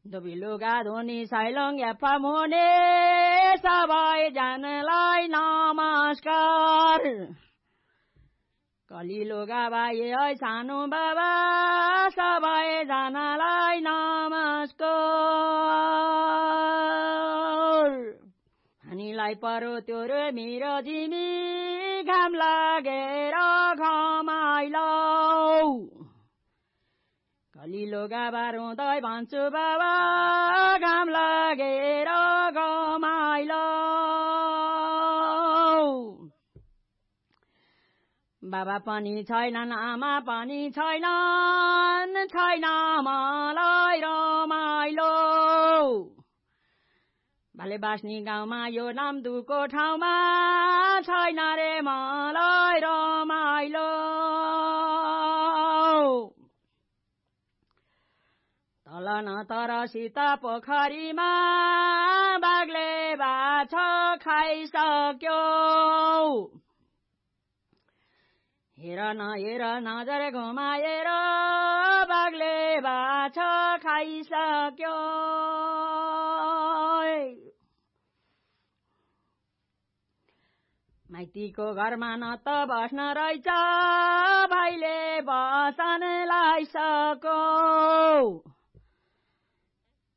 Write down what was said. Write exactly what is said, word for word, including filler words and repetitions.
दुबी लुगा धुनी साइलङ एफएम हुने सबैजनालाई नमस्कार। कली लुगा भाइ है सानो बाबा सबैजनालाई नमस्कार। हामीलाई परो त्यो रे मेरो जिमी घाम लागेर घमाइलो। कली लुगा बारुँदै भन्छु बाबा घाम लागेर घमाइलो। बाबा पनि छैनन् आमा पनि छैनन् छैन मलाई रमाइलो। भाले बास्नी गाउँमा यो नामदुको ठाउँमा छैन रे मलाई रमाइलो। तल न तर सीता पोखरीमा बाघले बाछा खाइसक्यो। हेर न हेर नजर घुमाएर बाघले बाछा खाइसक्यो। माइतीको घरमा न त बस्न रहेछ भाइले बसन लाइसक्यो।